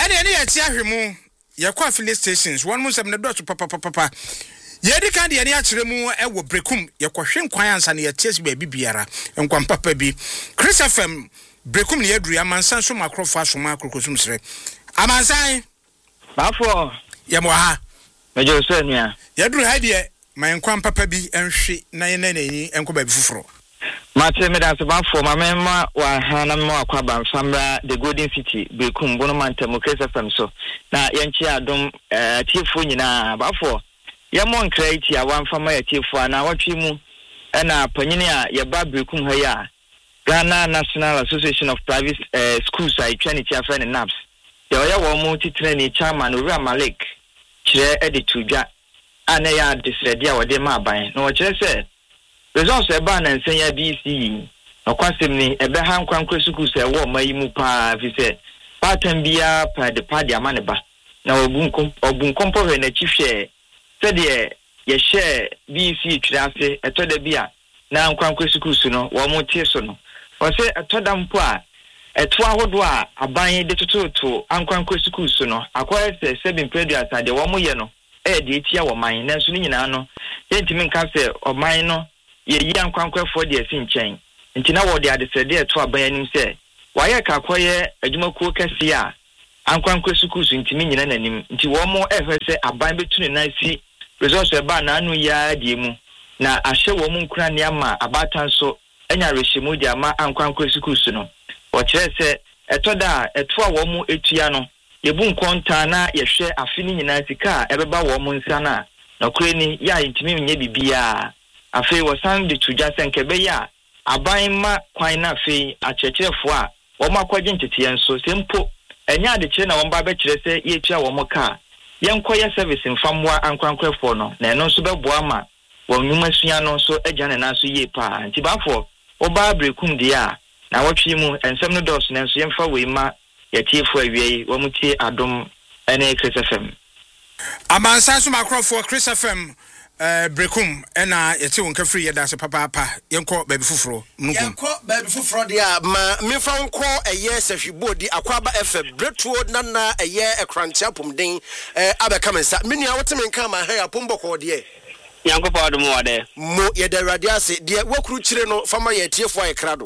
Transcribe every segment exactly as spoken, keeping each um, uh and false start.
Sani ni yati ahwemu yakwa affiliate stations one mo sem ne dot papa papa yedi kan de ne akyere mu e wo brekum yakohwe nkwan ansa ne yati esi ba bibiara nkwan papa bi Chris F M brekum ne yaduru amansan so makrofo asoma akrokosum sere amansan bafo ye mo ha mejo so nua yaduru ha de man nkwan papa bi enhwe na ye na nani enko ba bi foforo Mate me da so bafo mamema wa hana mo akwa banfamra the Golden City brekum bono mantemo Chris F M so na yenchi adom eh tiefo nyina bafo ye mo nkrai a wanfama ya tiefo na watwe mu na panyini a ye ba brekum ha ya Ghana National Association of Private uh, Schools I train tia friend N A B S ye oya wo mu titre ni chairman Ura Malik kire editudwa ana ya disredi a wode ma aban na wo kire se results eba na nsenya B C akwasem ni ebe ha nkwankwa suku se wo mayi mu pa fi se pattern bia pa de pa de amane ba na obunkom obunkompo he na chifye se de ye share B C twase etoda bia na nkwankwa suku su no wo mu tie so no o se etoda mpo a eto ahodo a aban de tototo ankwankwa suku su no akwa se seven preduas ade wo mu ye no e de etia wo man na nso ni nyina no yentimi nka se o man no ye yi ankwankwafo de asi nchen nti na wo de adesede eto aban anim se waye ka koye adwumakuo kase a ankwankwa sukusu ntimi nyina nanim nti wo mo ehwe se aban betunu na si resource eba na anu ya die mu na ahye wo mu nkura ne ama abatan so enya rehyimu de ama ankwankwa sukusu no wo kire se eto da eto a wo mu etua no yebu nkonta na yehwe afini nyina sika ebeba wo mu nsa na na kure ni ya ntimi nye bibia afi wasan de tuja senkebe ya aban ma kwan na afi akyekirefo a wo makwaje ntete enso sempo enya de kire na wo ba be kire se ye tua wo moka yenkoye service mfamwa ankwankwefo no na eno so beboa ma wo nwuma sua no so agya na so ye pa nti bafo wo ba brekum de a na wotwe mu ensem no dos na enso yemfa we ma yetiefo awie wo mutie adom ene Chris F M amansan so makrofo Chris F M Uh, brekum ena yete wonka free yeda se papa papa yenko baby fufuro mnukum yenko baby fufuro dia ma mefa nko eye sehwibodi akwaba F M bretuo nana eye ekrantia pomden eh abeka mensa menua woteme nka ma ha apomboko de yanko pa odum wade mo yeda radiase de wakuru kire no fama ye tiefo ayekrado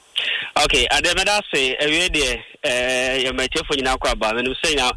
okay ademeda se ewe de eh yemetiefo nyina akwaba menu se nya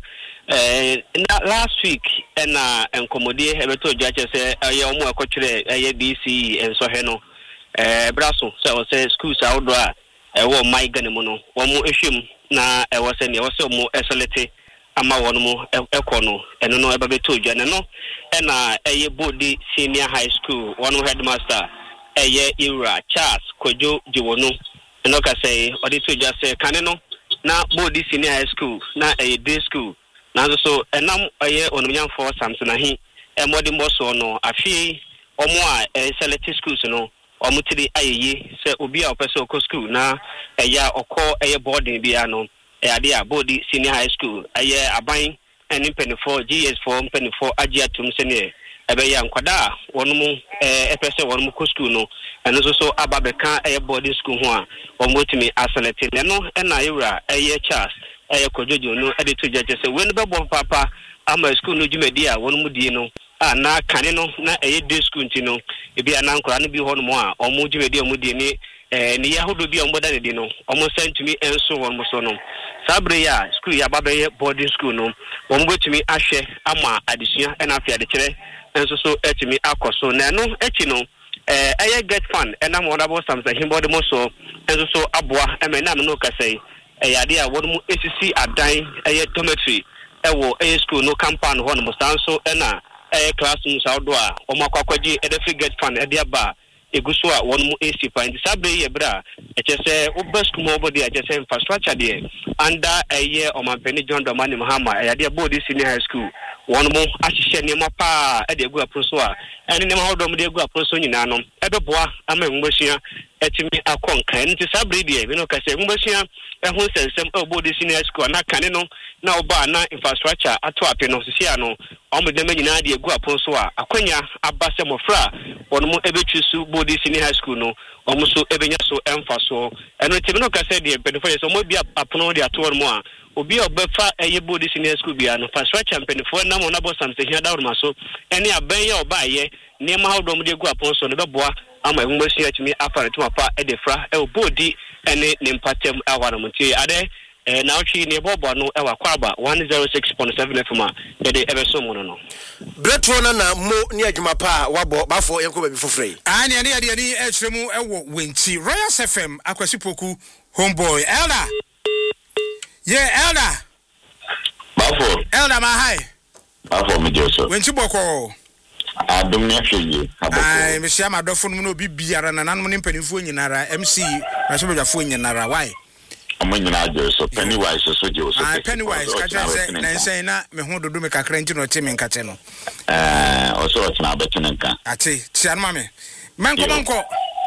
Eh last week na enkomodie ebeto jache se aye omo akotwere aye B C enso he no eh braso se o se schools outdoor a e wo my gane mu no wo mo ehwem na e wo se ne wo se omo esolete ama won mo ekono eno no ebeto jane no e na aye body senior high school one headmaster aye Ira Charles Kojo Jiwono eno ka se odito jase kane no na body senior high school na aye day school na so enam aye onumnyam for Samson ahi e modern boss no afi omo a select schools no omo tiri ayeye se obi a opese okọ school na eya okọ eye boarding bia no e ade a body senior high school aye aban eni penifo G S four penifo agiatum se ne ebe ya nkwada wonum e epese wonum ko school no eno so so ababeka eye boarding school ho a omo timi aselect ne no e na Ira eye Charles eye Kojojo no e de to jaje se wen be bon papa ama school no jumedi a won mu die no a na kane no na eye day school nti no e bia na nkora no bi ho no mo a omo jumedi omo die ni eh ni yahodo bi omo da ne di no omo sentimi enso won mo so no sabre ya school ya babaye boarding school no omo betumi ahwe ama adesua e na afia de kire enso so etimi akoso na no echi no eh eye get fund e na mo da bo samsa himbode mo so enso so aboa e me na me no kasai eh ade a won mu esisi adan eye dormitory ewo eye school no compound ho no mo sanso e na eye classroom saudo a o makwakwaji e de free get fund e de aba eguso a won mu esi pa ndi sabre ye bra e chese obesku mo body a chese infrastructure de under eye o mampeni John Domani Mahama e ade board senior high school won mu ahihye ne ma pa e de egu aproso a ene ne ma hodom de egu aproso nyina no e be boa ama ngbosia etimi akonka nti sabre de bi no kase ngbosia e ho sensem e board senior school na kane no na oba na infrastructure ato ape no sisia no o mo de ma nyina de egu aproso a akonya abase mofra won mu ebetwisu board senior high school no o mo so ebenya so emfa so eno timi no kase de pedofo so mo bi apono de ato mo a obi obefa eye body senior school bia no infrastructure mpanifo na mo na bo samse hia da worma so ene aban ye obaye ne ma hawdom de gu apon so ne beboa ama ehumasi atimi afare to apa e de fra e body ene ne mpatem awara montie ade eh na otwi ne bobo no e wakwaba one oh six point seven F M de de ebeso mo no Bretro na na mo ni adwuma pa wabo bafo yenko ba bi fofrey ah ne ne de ne e kyeremu e wo wenti Royal F M akwasipoku homeboy Elda yeah Elda bafo Elda ma hi bafo me jeso wenti boko adom ne hweye aboko ai me sia madofo no no bi biara na nanom ne mpanimfo nyinara M C na so bedwafo nyinara why amanyina jeso Pennywise so jeso ah Pennywise ka je na nsen na me ho dodo me kakra nti no te me nkate no eh oso otna betene nka ati ti anma me manko manko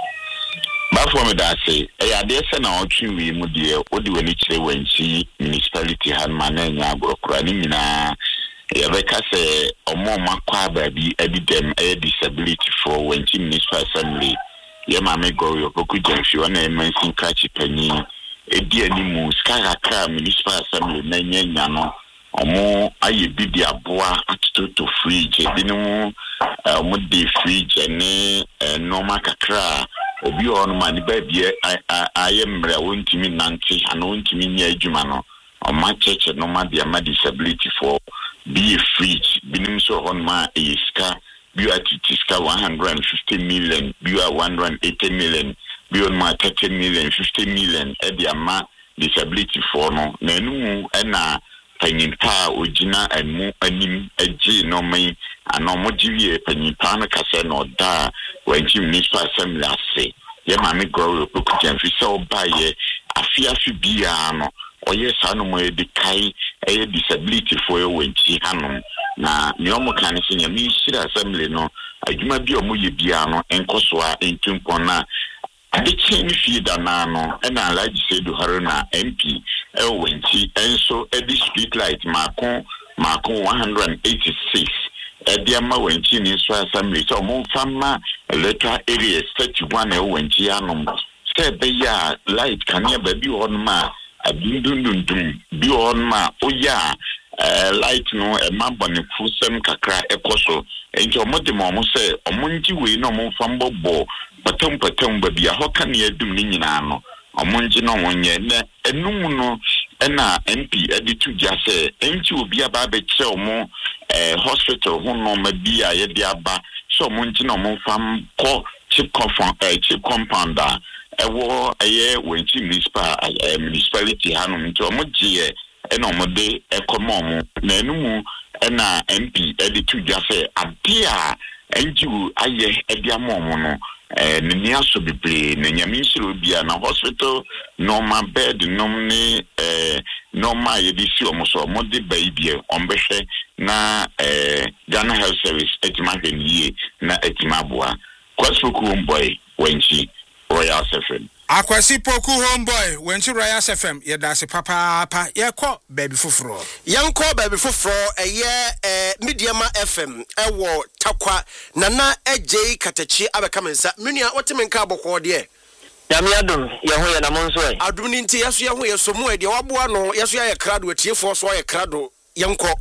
bafo me da say e ade se na otwi wi mu de odi wani kire wanchi municipality han mananya abrokura ni nyina e be ka se omo makwa baabi abidem e disability for wanchi municipal assembly ye ma me go yo poku jamfi wana emansin kachi panyi edi animu skaka municipal assembly na nyanya no omo aye bidi aboa atoto fridge binu omo de fridge ne normal kakra obi on man baby aye mre wontimi nanti ana wontimi nya adwuma no o ma cheche no ma dia ma disability for be fridge binu so on ma iska bi atiska one hundred fifty million bi one hundred eighty million bi on ma thirty million fifty million e dia ma disability for no na enu na panyimpa ogina anu anim agi no mai ana mo giwie panyimpa na kase no da wanchi municipal assembly ase ye ma me grow okujan fi so baye afia fi bia no oye sanu mo e kai e disability for wanchi hanom na ni omo kan se nya mi shira assembly no adwuma bi omo ye bia no enkoso a entumpon na ade cheni fi da na no e na alaji sedu haruna M P e wanchi enso e di street light mako mako one hundred eighty-six Ediama wanchi ni so assembly so mo fama electoral areas thirty-one e wanchi anom se be ya light kanya ba bi on ma abindundundum bi on ma oya light no e ma bone fusem kakra ekoso enjo mo de mo mo se omonji we no mo fambo bo patam patam ba bia hoka ne adum ni nyina no omonji no wonye ne enum no ena M P editu jase enji obi aba be che mo eh hospital ho no ma bia ye de aba so omonji no mo fam ko chip compound eh chip compounder ewo eye wenchi municipal municipality hanum nti omoji e ena omode ekomo mo na enumu ena M P editu jase abia enji aye edi amomo no eh ni aso bebre na nyaminsiro bia na hospital normal bed nomni eh normal yedisi omoso mode baby ombehwe na eh Ghana Health Service etima hweniye na etima boa kwasuku homeboy wenchi Royal F M akwasipoku homeboy wenchi Royal F M yedase papa papa yekọ baby foforo yanko baby foforo eye eh Mediama F M ewo takwa nana ejei katachi abeka mensa menua wotemenka abokọ de yami adum ye ho ye na monso e adum ni nti yeso ye ho ye so mu e de waboa no yeso ye krado atiefo so ye krado yanko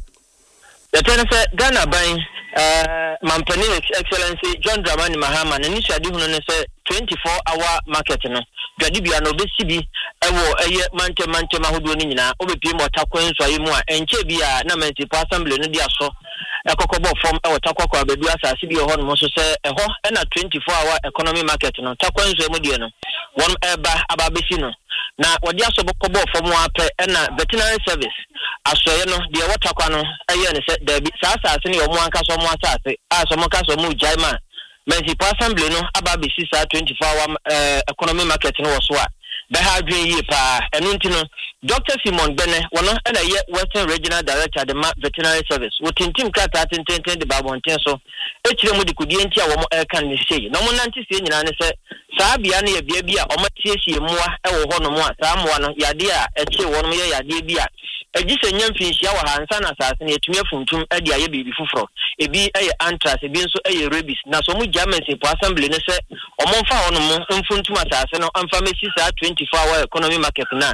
yetene se Ghana ban eh Mampani Excellency John Dramani Mahama na ni swadi hunu ne se twenty-four hour market no dwadi bia no besi bi ewo eye mante mante mahodo ni nyina obepie mo takwan so ayi mu a enche bia na municipal assembly no dia so ekokobo form ewo takwakwa bedu asase bi ho no so se eho na twenty-four hour economy market no takwan so emu die no won eba ababesi no na wodi asobokobo form ape na veterinary service asoye no de wotakwa no eye ne se dabi sa asase ne omo anka so omo asase aso mo ka so mu jaima municipal assembly no ababesi sa twenty-four hour uh, economy market no wo so a be ha dwen yi pa enu nti no Doctor Simon Bene wono na ye Western Regional Director de Veterinary Service wotintim kata tenten de babonten so ekire mu de kudie nti a wo mo elkan ni sei no mo nanti sie nyina ne se saa bia ne ye bia bia o ma tiesie moa e wo ho no mo a saa moa no yade a eche wo no ye yade bia ejise nyam finhia wa hansa na saase ne etumi afuntum e de aye bibi foforo ebi eye anthrax ebi nso eye rabies na so mu Germany po assembly ne se o mo mfa ho no mo mfuntum asase no amfa mesi saa twenty-four hour economy market na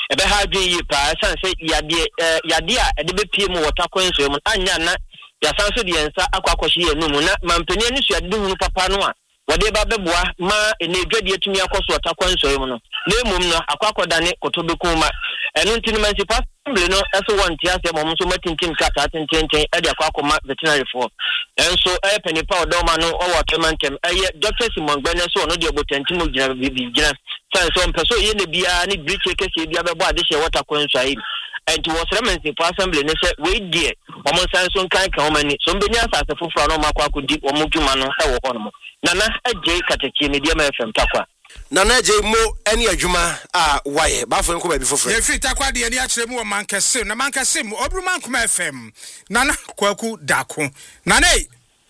ebe ha dwen yi pa san se yade yade a de be pie mu water kwanso mu anya na ya san so de ensa akwakohye ye no mu na mampani ani so yade hu papa no a wade ba beboa ma ene dwade atumi akoso water kwanso mu no na emum no akwakoda ne kotobeku ma enu ntini municipal assembly no eso won tia se mom so matintin kata tenten e de akwakoma veterinary for enso e penipa odoma no o watermantem e Doctor Simon Gbene so no de obotantim gina bibi gina san so mpeso ye ne bia ne briche kese bia bebo ade hye water kwanso ayi and was municipal assembly ne se we die omo san so kan kan omani so mbenya asase foforo no makwa akodi omo dwuma no e wo hono nana agye katakye media ma fm takwa Nana je mo eni adwuma a waye ba fo nko ba bi foforo ye fit akwa de ani akire mu o mankase na mankase mu obruma nkoma F M nana kwaku dako nana e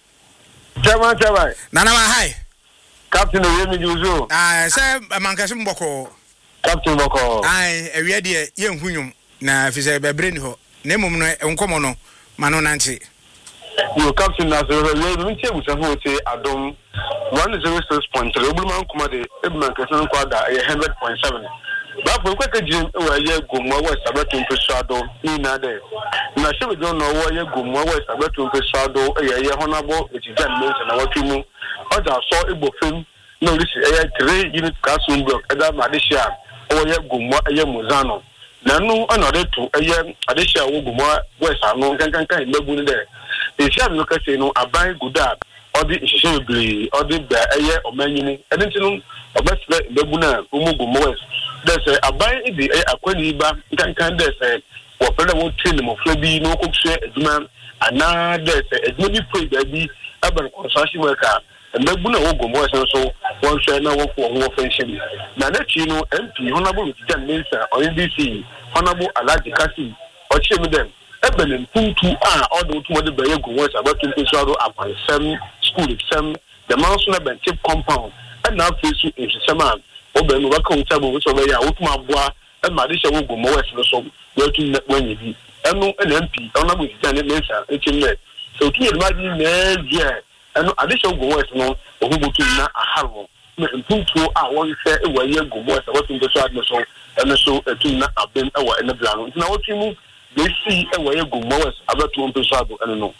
Chama chama nana ma hai Captain Oyemi Juzo ah say mankase mboko Captain Boko ai ewie de ye nhunwum na fise bebre ni ho na emum no nkomo no mano nanti yo Captain Nazo we mi che busa ho te adom one oh six point three obruma nkoma de ebman kase nko ada one hundred point seven ba fo kweke jim we ye gomo we sabeto mpesado ni na de na shebe don no we ye gomo we sabeto mpesado ye ye honabo etijan mention na watumu oda so igbo fem na orisi ye three unit classroom block eda madishia o ye gomo ye muzano na nu anode to ye adishia wo gomo we sanu kankan kan lebu ni de e sha no kase no aban guda odi ihihye bli odi ba eye omanyini edintinu obesle lebu na umugu mo there's a buy the akwani ba kan kan there's a wo fere wo train mo flebi no ko hwe aduma ana there's a maybe pray baby urban construction worker lebu na wo gomo so so won hwe na wo ko wo function na na chi no M P honorable Jan Mensa or N D C honorable Alhaji Kasi o chi mi dem ebelen puntu a odo to de baye gomo so about twenty so apan sem school sem the mountain na ben tip compound and now face in seman obe no waka utabo so be ya wotuma boa e ma de hye wo gomo west no so we tun wanyi bi enu N P ona bo Jan Mensa etimle so tu e ma di na je enu ade hye wo gomo west no o hu botu na aharo na puntu a won hye e wa ye gomo west what tun so adno so enu so etun na abem e wa ene bla no na wotimu they see e wa ye gomo west abatu on so ado enu no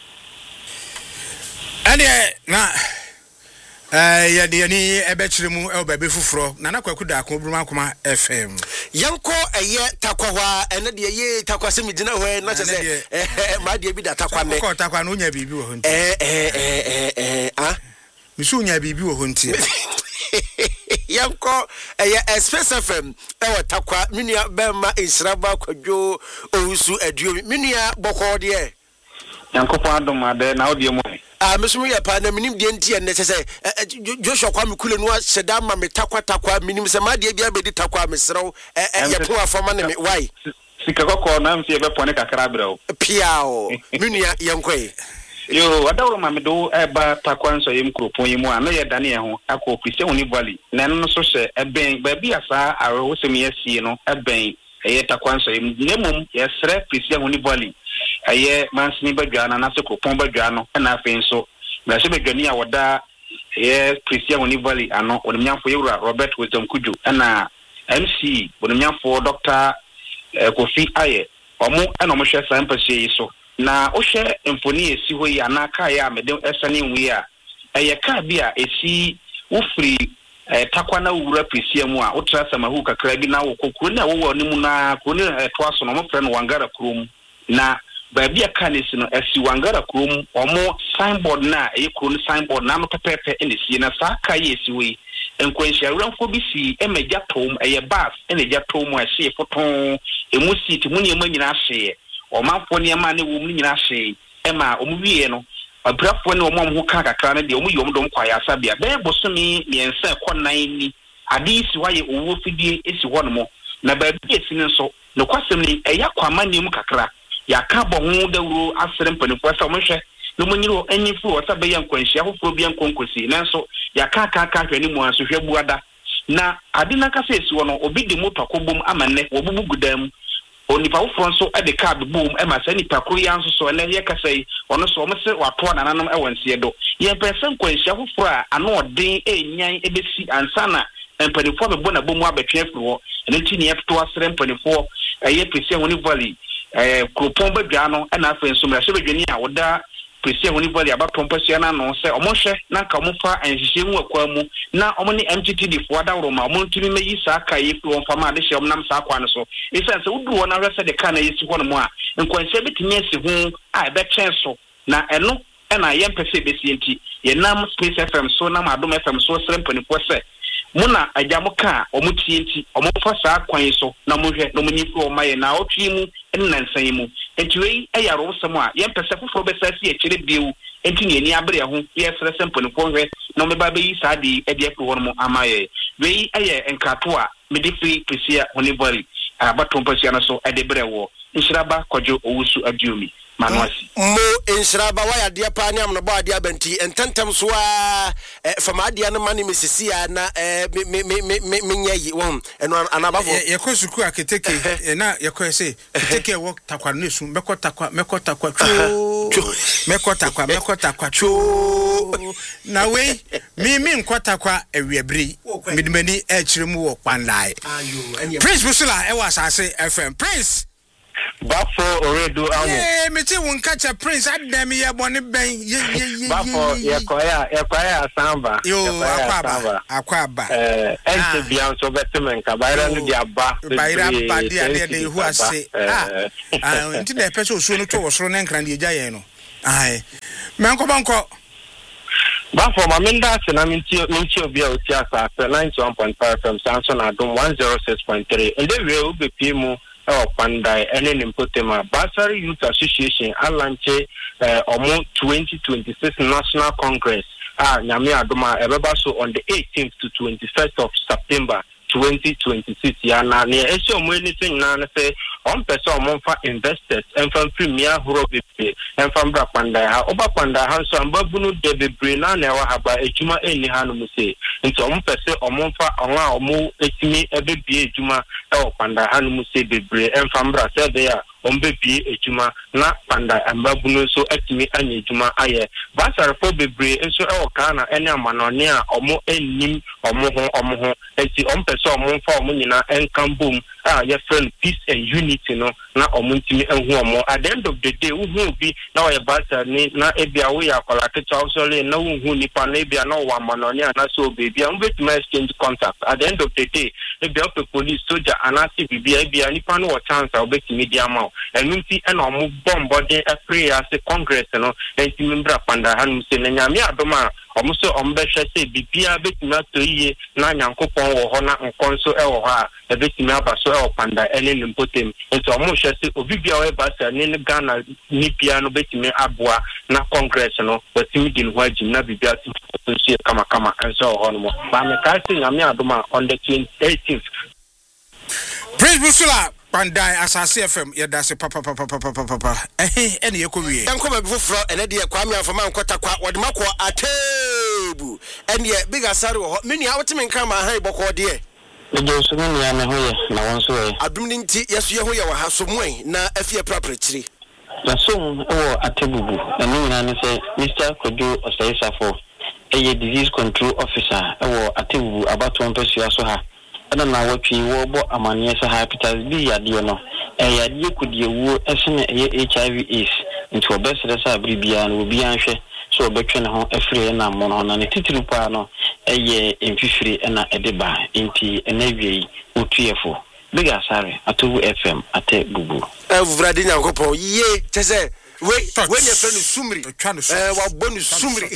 ade na eh ya de ni ebekire mu e obabe fufuro na na kwaku da ko bruma kuma F M yanko eye takwahwa ene de ye takwase midina ho na chese eh ma de bi da takwa me ko takwa no nya bibi wo ho nti eh eh eh eh ah misu nya bibi wo ho nti yanko eye Express F M e wa takwa minia be ma insraba kwadwo owusu aduo minia boko de yanko pa adom ade na odie mo ah mesumu ya pa na minim de ntie ne sese Joshua kwa mikule no seda ma metakwa takwa minim se ma de bia be di takwa mesrew eh ye po afoma ne me why sika kokko na mse be pone kakra brew piao minia yankoi yo adawro ma me do eba takwa nso yem kropon yemu a no ye dane ye ho akọ Christian Oni Valley na no so hye eben ba bia sa awo sem ye sie no eben eye takwa nso yem nemum ye sre Christian Oni Valley aye mansini badwana na se kopon badwano na afen so na se bedwani a woda ye Christian Oni Valley ano onimnyafo yewura Robert Wisdom Kuju na M C onimnyafo Doctor Kofi Aye omo na omo hwe sampase yi so na o hwe emfoni esi ho yi anaka ya mede esane nwi a aye ka bia esi ufri takwa na wura Christian mu a otra samahu kakra bi na wo kokuru na wo wo nimu na kuro ne to aso no mo pre no Wangara krom na baby akanisi no esi Wangara krom omo signboard na e kuro signboard na no pepepe ene si na sa ka yesi we enkwanhia ranfo bi si emagya tom eye bus ene gya tom a hye foton emu seat mu ne manyina hye omanfo ne ma ne wo mu nyina hye ema omu wiye no abrafo ne omo ho ka kakra ne de omu yom dom kwaya sabia be bosomi miensa konan ni ade si waye owo fidie esi ho no mo na baby esi ne so no kwasem ni eya kwama ne mu kakra ya ka bo ho dawuro asere mpanifo sa mo hwe no monyiro anyifu o sa be yankwanhia hofo bi yankonkosi nanso ya ka ka ka hwe ni mu aso hwe buada na ade na kasa esi wo no obi de moto kobom amanne wo bubu gudam onipa wo fronso e de card boom e ma sa nipa kro yanso so na ye kasa yi ono so mo se wato ananom e wansie do ye person kwanhia hofo a ano odin enyan e besi ansana mpanimfoɔ bɛbɔ na bɔ mu abɛtwe afiri hɔ ɛno nti ne yɛto asrɛ mpanimfoɔ ɛyɛ Presier Honi Valley ɛɛ kuropɔn badwa no ɛna afei nso mmarahyɛ badwani a wɔda Presier Honi Valley abatɔn pasua na no sɛ ɔmo hwɛ na nka ɔmo fa nhyehyɛ mu akwa mu na ɔmo ne M T T D foɔ adaworo ma ɔmo ntumi meyi saa ka yi fi wɔn fama ade hyɛ ɔmo nam saa kwa no so esan sɛ wudu hɔ na hwɛ sɛ de ka na yɛsi hɔ no mu a nkwanhyɛ bitumi asi ho a ɛbɛkyɛn so na ɛno ɛna yɛn pɛ sɛ ebesi nti yɛnam Space F M so nam Adom F M so srɛ mpanimfoɔ sɛ mo na agya mo ka ɔmo tie nti ɔmo fa saa kwan so na mo hwɛ na mo nyi fi ɔmo ayɛ na ɔtwe mu ɛna nsan mu enti wei ɛyɛ arɔwsɛm a yɛn pɛ sɛ foforɔ bɛsa si akyire bio enti ne ani abere ho yɛsrɛ sɛ mpanimfoɔ hwɛ na ɔmo ba bɛyi saa de ɛde afi hɔ no ama yɛ wei ɛyɛ nkrato a mede firi Presier Honi Valley abatɔn pasua no so ɛde brɛ wɔ Nhyiraba Kwadwo Owusu Adiomi Manuasi mo Nhyiraba waya de pa ne amno ba de abanti ententem so a fama de no mane mesisi a na me me me me nyayi won eno anabafo yekɔ suku aketeke na yekɔ se keteke wo takwa no esu mekɔ takwa mekɔ takwa cho mekɔ takwa mekɔ takwa cho na we mi mi nkɔ takwa awiabri midimani e kyerɛ mu wɔ kwanlai Prince Busula e wa asase F M Prince Bafo Oredo awo. Eh, me ti won catch a Prince adem ye bone ben ye ye ye. Bafo ye koya ye koya asamba. Yo akwaba akwaba. Eh, ente bia so betemen ka bayra no dia ba. Bayra ba dia dia de hu ase. Ah. Ah, enti de pese osuo no to wo soro na nkran de agya yen no. Ai. Menko banko. Bafo ma menda se na minti minti obi a oti asa ninety-one point five F M Samson Adom one oh six point three. Ende we obepi mu e Pandai ene nimpotema Basari Youth Association alanche eh, omo twenty twenty-six National Congress ah nyame adoma ebeba so on the eighteenth to twenty-first of September twenty twenty-six ya na ne ese omo anything na na say on person omo fa investors and from premier horo bebre and from bra Pandai ha oba Pandai ha so ambabunu de bebre na na wa haba ejuma eni ha no mu say nti omo person omo fa onwa omo etimi ebebie ejuma e o Pandai ha no mu say bebre and from bra say there ombebie ejuma na Pandai ambabunu so etimi anya ejuma aye basar fo bebre enso e o kana ene amanone a omo enim omo ho omo ho enti omo person omo fa omo nyina enkambom ah your friend peace and unity no na omo ntimi enhu omo at the end of the day wo hu bi na o basar ni na ebia wo ya kwala kecha osole na wo hu nipa na ebia na wa amanone na so baby am betuma exchange contact at the end of the day ebia pe police soldier anasi bibia ebia nipa no wo chance a obetimi dia ma enu nti e na omo bombo de afre as congress no enti membra Pandai hanum se na nyame adoma omo so omo be hwe se bibia betuma to yiye na nyankopon wo ho na nkonso e wo ho a ebetumi abaso e wo Pandai ene nimpotem enti omo hwe se obibia we basa ne ne Ghana ni bia no betumi aboa na congress no watimi din ho agim na bibia ti so kama kama enso ho no ba me ka se nyame adoma on the eighteenth Prince Busula Pandai asase F M ye da se papa papa papa papa eh ene ye ko wie yanko ba bifofro ene de kwame afama nkota kwa wode makọ atebu ene big asare wo menu a wotime nka ma han bokọ de ejo so ni ya me ho ye na won so ye adum ni nti yeso ye ho ye wa ha so mwen na afie praprechiri na so wo atebubu ene nyina ne se Mister Kojo Osaisafo eye disease control officer wo atebubu abato mpesua so ha ana na watwi wo bo amane se hepatitis B yade no e yade kudie wo esene e H I V AIDS nti obesere sa bribia no obi anhwe so obetwe ne ho afire na mo no na ne titiri pa no eye emfifiri na edeba nti enawie otuefo big asare atobu F M ate bubu evrade nyankopon ye tese we when your friend sumri eh wa bonu sumri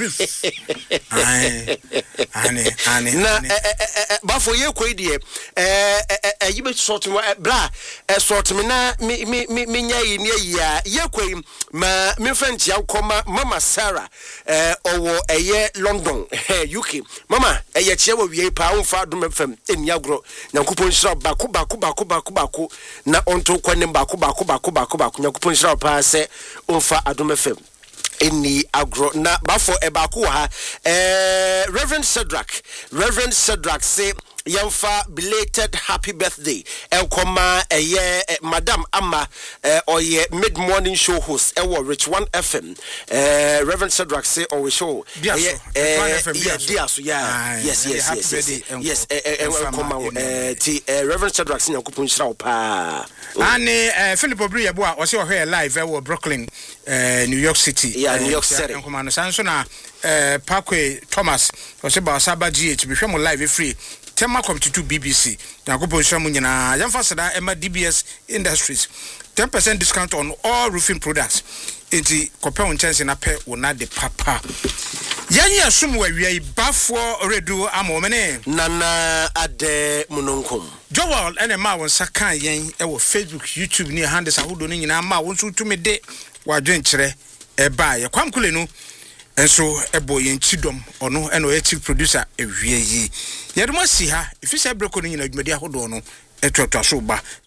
ai ane ane na bafo ye koidie eh eh yibe sort mo bra eh sort me na me me me nya yi ne yi a ye koi ma me friend ya koma Mama Sarah eh owo eye London U K mama eye chia wo wie pa onfa Adom F M eni agro nyankopon shira bako bako bako bako bako na onto kwanem bako bako bako bako bako nyankopon shira pa se onfa Adom F M eni agro na bafo e bako ha eh Reverend Cedric Reverend Cedric say yɛmfa belated happy birthday ɛnkɔma ɛyɛ madam ama ɔyɛ mid morning show host ɛwɔ Rich One F M Reverend Shadrack say ɔwɔ show ɛyɛ diaso yeah yes yes yes yes ɛnkɔma wɔ ti Reverend Shadrack say nyankopɔn hyira wo paa ane Philip Obri yɛbo a ɔse ɔhwɛ live ɛwɔ Brooklyn New York City yeah New York City ɛnkɔma no sanso na Parkway Thomas ɔse ba Osaba G H bihwɛ mo live free Tema Computer B B C nyankopɔn hyira mo nyina yɛmfa sada ɛma D B S Industries ten percent discount on all roofing products enti kɔpɛ wo nkyɛnse na pɛ wo na de papa yɛnyɛ asum wɔ awia bafoɔ redu amomene nana ade munonkom Joel ene ma won saka yen e wo Facebook YouTube ni handles ahodo ni nyina ma won so tumi de wadwen kyerɛ e ba ye kwamkule no enso ebo yen chidom ono ene o chief producer ewie yi yedoma si ha ifisa breko no nyina dwumadi ahodo no etwetwa so ba